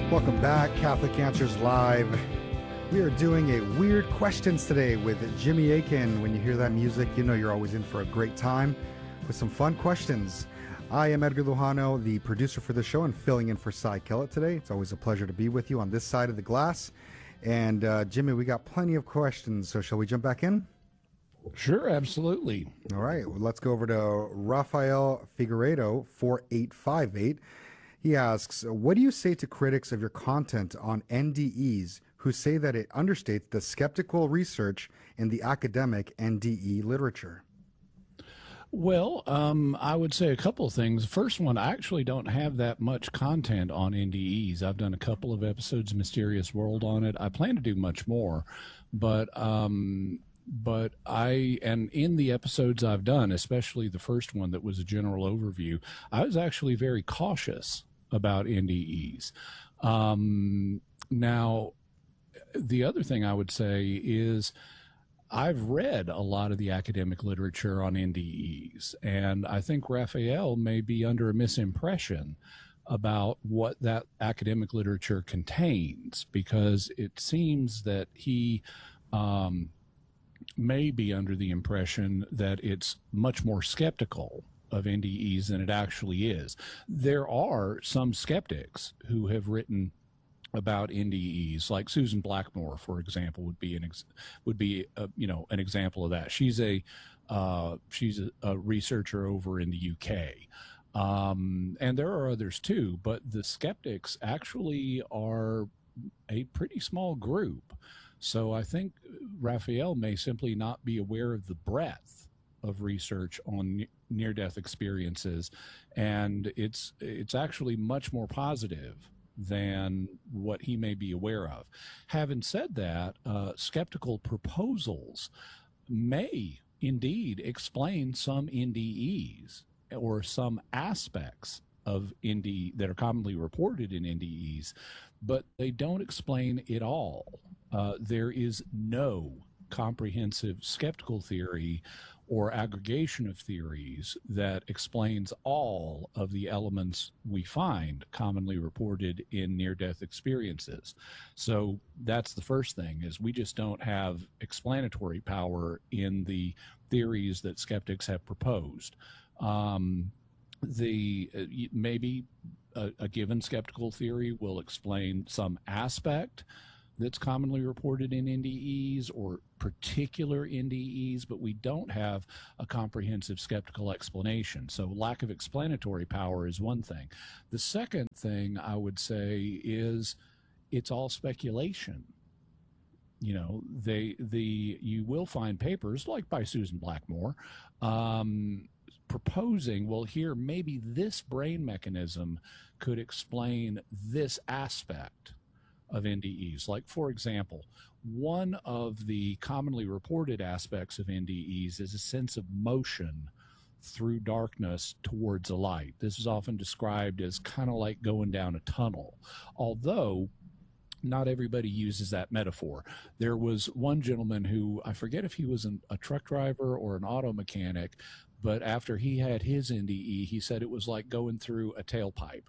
Welcome back, Catholic Answers Live. We are doing a Weird Questions today with Jimmy Akin. When you hear that music, you know you're always in for a great time with some fun questions. I am Edgar Lujano, the producer for the show, and filling in for Cy Kellett today. It's always a pleasure to be with you on this side of the glass. And Jimmy, we got plenty of questions, so shall we jump back in? Sure, absolutely. All right, well, let's go over to Rafael Figueiredo, 4858. He asks, what do you say to critics of your content on NDEs who say that it understates the skeptical research in the academic NDE literature? Well, I would say a couple of things. First one, I actually don't have that much content on NDEs. I've done a couple of episodes of Mysterious World on it. I plan to do much more, but and in the episodes I've done, especially the first one that was a general overview, I was actually very cautious about NDEs. Now, the other thing I would say is I've read a lot of the academic literature on NDEs, and I think Raphael may be under a misimpression about what that academic literature contains, because it seems that he may be under the impression that it's much more skeptical of NDEs than it actually is. There are some skeptics who have written about NDEs, like Susan Blackmore, for example, would be an example of that. She's a researcher over in the UK, and there are others too. But the skeptics actually are a pretty small group. So I think Raphael may simply not be aware of the breadth of research on near-death experiences, and it's actually much more positive than what he may be aware of. Having said that, skeptical proposals may indeed explain some NDEs or some aspects of NDE that are commonly reported in NDEs, but they don't explain it all. There is no comprehensive skeptical theory or aggregation of theories that explains all of the elements we find commonly reported in near-death experiences. So that's the first thing, is we just don't have explanatory power in the theories that skeptics have proposed. Maybe a given skeptical theory will explain some aspect that's commonly reported in NDEs or particular NDEs, but we don't have a comprehensive skeptical explanation. So lack of explanatory power is one thing. The second thing I would say is it's all speculation. You know, you will find papers like by Susan Blackmore proposing, well, here, maybe this brain mechanism could explain this aspect of NDEs. Like, for example, one of the commonly reported aspects of NDEs is a sense of motion through darkness towards a light. This is often described as kind of like going down a tunnel, although not everybody uses that metaphor. There was one gentleman who, I forget if he was a truck driver or an auto mechanic, but after he had his NDE, he said it was like going through a tailpipe.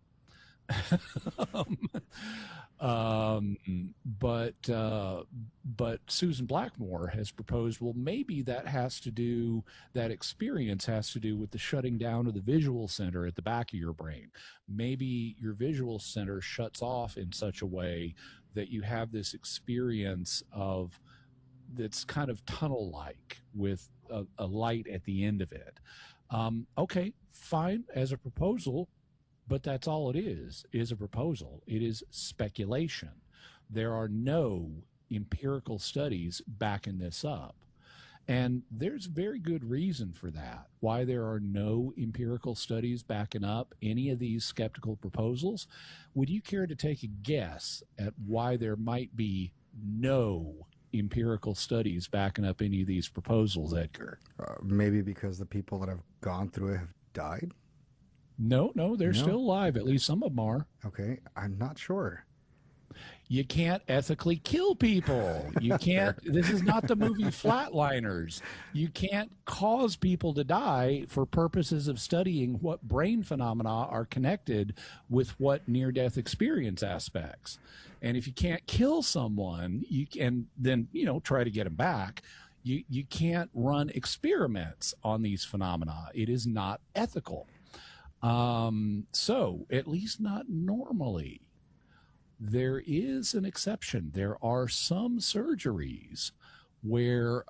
But Susan Blackmore has proposed, well, maybe that experience has to do with the shutting down of the visual center at the back of your brain. Maybe your visual center shuts off in such a way that you have this experience that's kind of tunnel-like with a light at the end of it. Okay, fine as a proposal, but that's all it is a proposal. It is speculation. There are no empirical studies backing this up. And there's very good reason for that, why there are no empirical studies backing up any of these skeptical proposals. Would you care to take a guess at why there might be no empirical studies backing up any of these proposals, Edgar? Maybe because the people that have gone through it have died? No, they're still alive. At least some of them are. Okay, I'm not sure. You can't ethically kill people. You can't, this is not the movie Flatliners. You can't cause people to die for purposes of studying what brain phenomena are connected with what near death experience aspects. And if you can't kill someone, you can then, try to get them back. You can't run experiments on these phenomena. It is not ethical. So, at least not normally. There is an exception. There are some surgeries where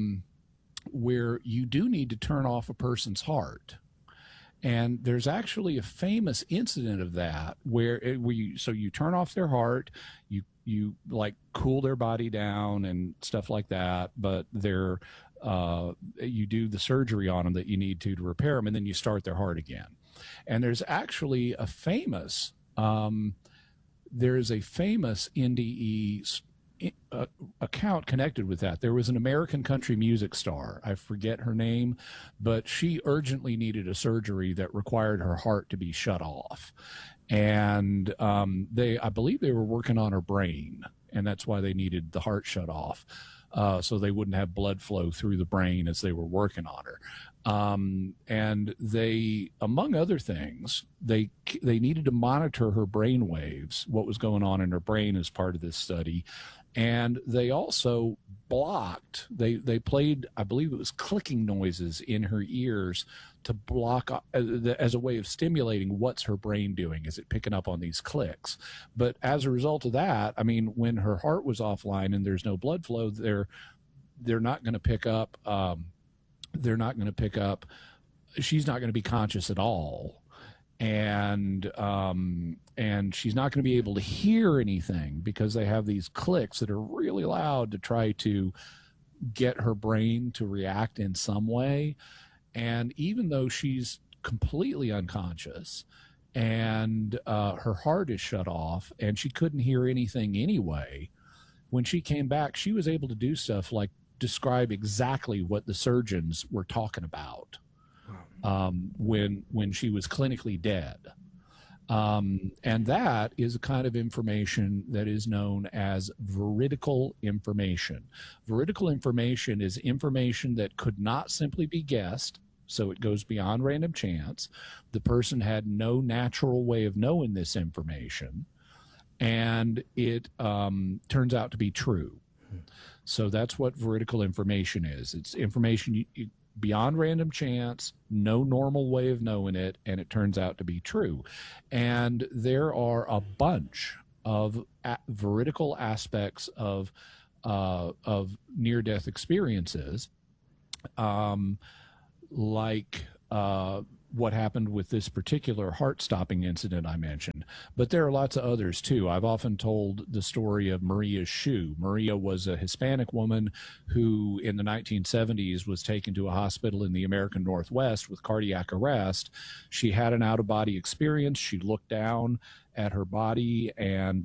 you do need to turn off a person's heart. And there's actually a famous incident of that where you turn off their heart, you like cool their body down and stuff like that, but you do the surgery on them that you need to repair them, and then you start their heart again. And there's actually a famous NDE account connected with that. There was an American country music star, I forget her name, but she urgently needed a surgery that required her heart to be shut off. And I believe they were working on her brain, and that's why they needed the heart shut off, so they wouldn't have blood flow through the brain as they were working on her. And they, among other things, they needed to monitor her brain waves, what was going on in her brain as part of this study. And they also they played, I believe it was clicking noises in her ears to block as a way of stimulating what's her brain doing. Is it picking up on these clicks? But as a result of that, I mean, when her heart was offline and there's no blood flow, they're not going to pick up, she's not going to be conscious at all. And she's not going to be able to hear anything because they have these clicks that are really loud to try to get her brain to react in some way. And even though she's completely unconscious and her heart is shut off and she couldn't hear anything anyway, when she came back, she was able to do stuff like describe exactly what the surgeons were talking about when she was clinically dead. And that is a kind of information that is known as veridical information. Veridical information is information that could not simply be guessed, so it goes beyond random chance. The person had no natural way of knowing this information, and it turns out to be true. So that's what veridical information is. It's information beyond random chance, no normal way of knowing it, and it turns out to be true. And there are a bunch of veridical aspects of near-death experiences, like what happened with this particular heart-stopping incident I mentioned. But there are lots of others, too. I've often told the story of Maria's shoe. Maria was a Hispanic woman who, in the 1970s, was taken to a hospital in the American Northwest with cardiac arrest. She had an out-of-body experience. She looked down at her body and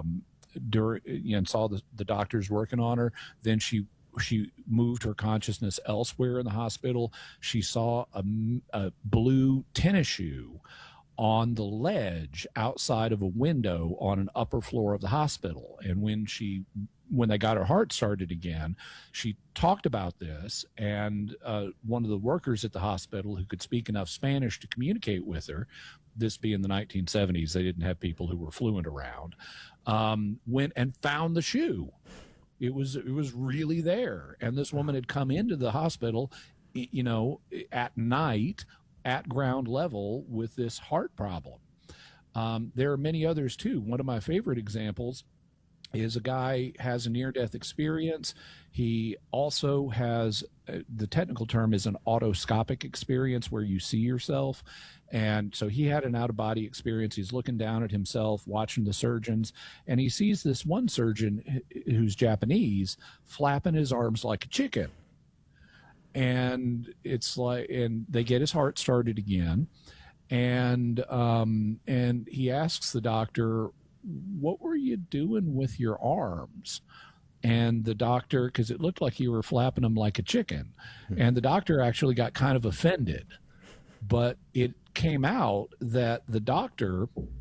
saw the doctors working on her. Then she moved her consciousness elsewhere in the hospital. She saw a blue tennis shoe on the ledge outside of a window on an upper floor of the hospital. And when they got her heart started again, she talked about this, and one of the workers at the hospital who could speak enough Spanish to communicate with her, this being the 1970s, they didn't have people who were fluent around, went and found the shoe. It was really there. And this woman had come into the hospital, at night at ground level with this heart problem. There are many others too. One of my favorite examples is a guy has a near-death experience. He also has, the technical term is an autoscopic experience where you see yourself. And so he had an out-of-body experience. He's looking down at himself, watching the surgeons, and he sees this one surgeon who's Japanese flapping his arms like a chicken. And and they get his heart started again. And he asks the doctor, "What were you doing with your arms?" And the doctor, because it looked like you were flapping them like a chicken, and the doctor actually got kind of offended. But it came out that the doctor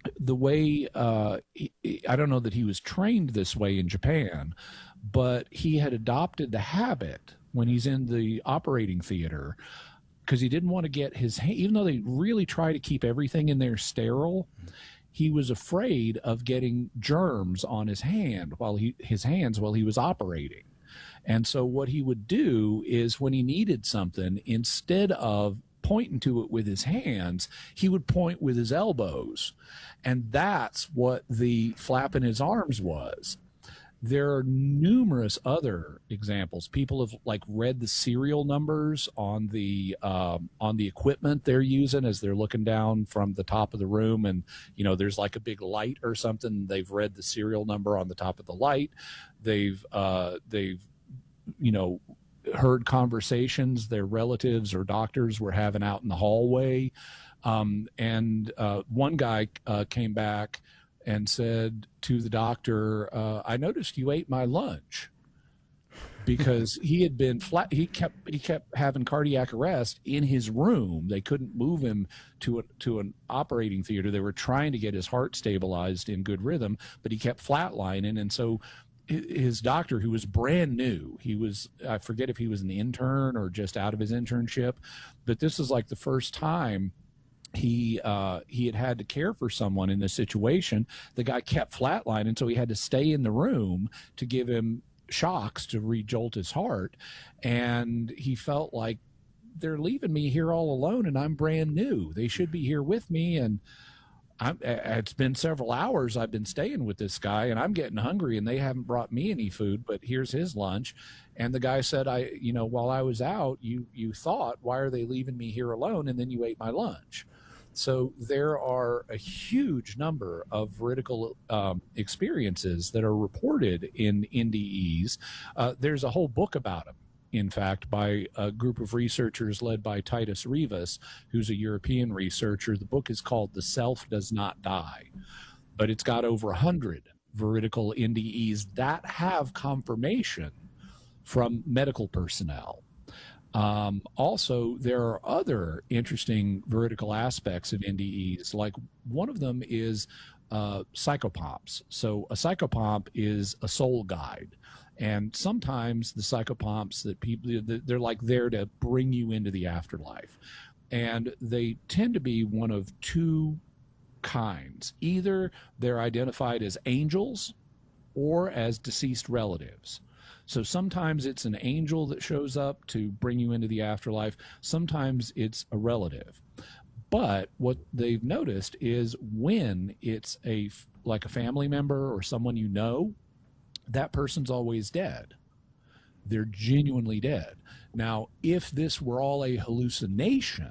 the way I don't know that he was trained this way in Japan, but he had adopted the habit when he's in the operating theater because he didn't want to get his hand, even though they really try to keep everything in there sterile. He was afraid of getting germs on his hands while he was operating. And so what he would do is when he needed something, instead of pointing to it with his hands, he would point with his elbows. And that's what the flapping his arms was. There are numerous other examples. People have like read the serial numbers on the equipment they're using as they're looking down from the top of the room, and there's like a big light or something. They've read the serial number on the top of the light. They've heard conversations their relatives or doctors were having out in the hallway. And one guy came back and said to the doctor, I noticed you ate my lunch, because he had been flat. He kept having cardiac arrest in his room. They couldn't move him to an operating theater. They were trying to get his heart stabilized in good rhythm, but he kept flatlining. And so his doctor, who was brand new, I forget if he was an intern or just out of his internship, but this is like the first time he had to care for someone in this situation. The guy kept flatlining, so he had to stay in the room to give him shocks to re-jolt his heart. And he felt like, they're leaving me here all alone and I'm brand new. They should be here with me. And it's been several hours I've been staying with this guy, and I'm getting hungry, and they haven't brought me any food, but here's his lunch. And the guy said, while I was out, you thought, why are they leaving me here alone? And then you ate my lunch. So there are a huge number of veridical experiences that are reported in NDEs. There's a whole book about them, in fact, by a group of researchers led by Titus Rivas, who's a European researcher. The book is called The Self Does Not Die, but it's got over 100 veridical NDEs that have confirmation from medical personnel. Also, there are other interesting veridical aspects of NDEs. Like, one of them is psychopomps. So a psychopomp is a soul guide. And sometimes the psychopomps that they're like there to bring you into the afterlife. And they tend to be one of two kinds. Either they're identified as angels or as deceased relatives. So sometimes it's an angel that shows up to bring you into the afterlife. Sometimes it's a relative. But what they've noticed is when it's like a family member or someone you know, that person's always dead. They're genuinely dead. Now, if this were all a hallucination,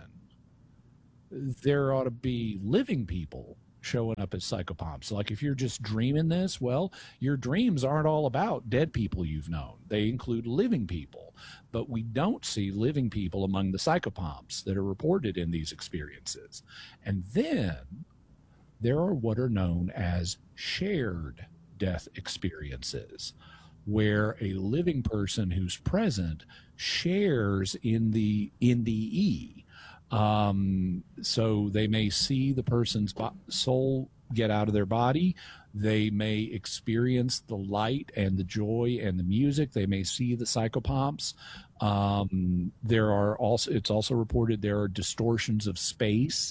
there ought to be living people showing up as psychopomps. Like, if you're just dreaming this, well, your dreams aren't all about dead people you've known. They include living people. But we don't see living people among the psychopomps that are reported in these experiences. And then there are what are known as shared death experiences, where a living person who's present shares in the NDE. So they may see the person's soul get out of their body. They may experience the light and the joy and the music. They may see the psychopomps. It's also reported there are distortions of space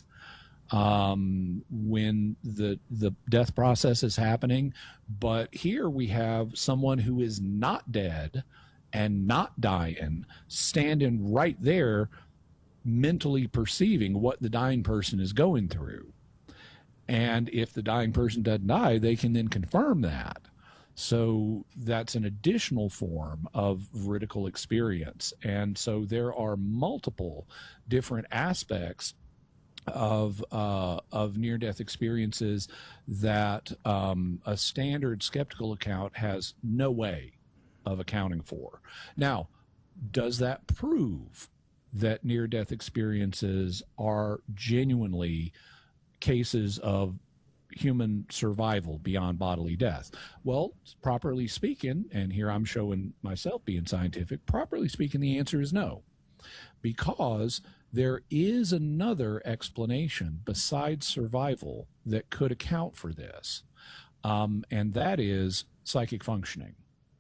when the death process is happening. But here we have someone who is not dead and not dying, standing right there, mentally perceiving what the dying person is going through. And if the dying person doesn't die, they can then confirm that. So that's an additional form of veridical experience. And so there are multiple different aspects of near-death experiences that a standard skeptical account has no way of accounting for. Now, does that prove that near-death experiences are genuinely cases of human survival beyond bodily death? Well, properly speaking, and here I'm showing myself being scientific, properly speaking, the answer is no. Because There is another explanation besides survival that could account for this, and that is psychic functioning.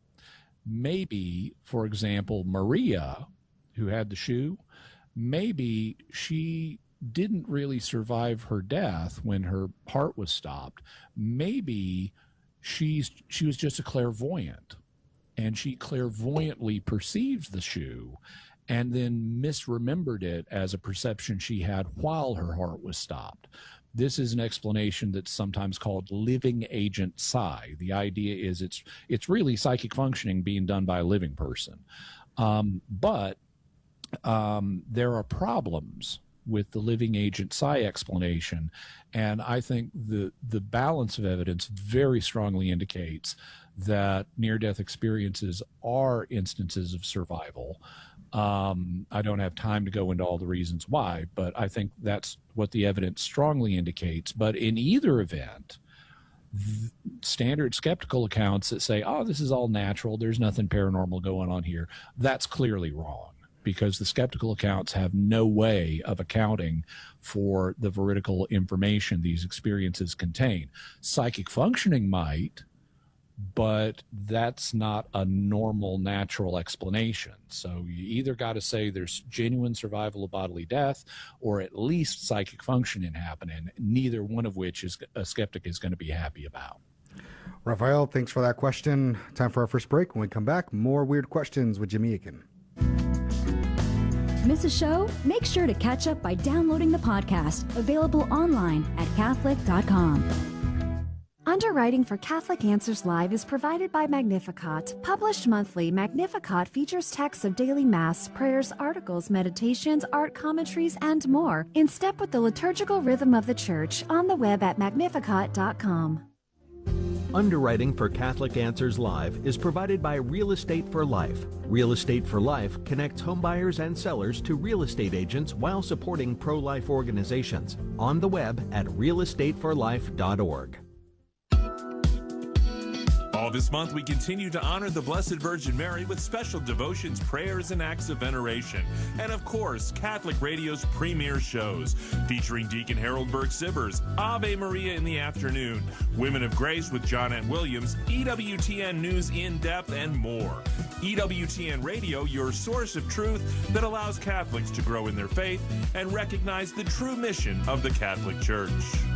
Maybe, for example, Maria, who had the shoe, maybe she didn't really survive her death when her heart was stopped. Maybe she was just a clairvoyant, and she clairvoyantly perceived the shoe and then misremembered it as a perception she had while her heart was stopped. This is an explanation that's sometimes called living agent psi. The idea is it's really psychic functioning being done by a living person. But there are problems with the living agent psi explanation, and I think the balance of evidence very strongly indicates that near-death experiences are instances of survival. I don't have time to go into all the reasons why, but I think that's what the evidence strongly indicates. But in either event, standard skeptical accounts that say, oh, this is all natural, there's nothing paranormal going on here, that's clearly wrong, because the skeptical accounts have no way of accounting for the veridical information these experiences contain. Psychic functioning might, but that's not a normal, natural explanation. So you either got to say there's genuine survival of bodily death, or at least psychic functioning happening, neither one of which is a skeptic is going to be happy about. Raphael, thanks for that question. Time for our first break. When we come back, more Weird Questions with Jimmy Akin. Miss a show? Make sure to catch up by downloading the podcast, available online at Catholic.com. Underwriting for Catholic Answers Live is provided by Magnificat. Published monthly, Magnificat features texts of daily Mass, prayers, articles, meditations, art commentaries, and more, in step with the liturgical rhythm of the Church, on the web at Magnificat.com. Underwriting for Catholic Answers Live is provided by Real Estate for Life. Real Estate for Life connects homebuyers and sellers to real estate agents while supporting pro-life organizations. On the web at realestateforlife.org. All this month, we continue to honor the Blessed Virgin Mary with special devotions, prayers, and acts of veneration. And of course, Catholic Radio's premier shows, featuring Deacon Harold Burke-Sibbers, Ave Maria in the afternoon, Women of Grace with Johnette Williams, EWTN News in Depth, and more. EWTN Radio, your source of truth that allows Catholics to grow in their faith and recognize the true mission of the Catholic Church.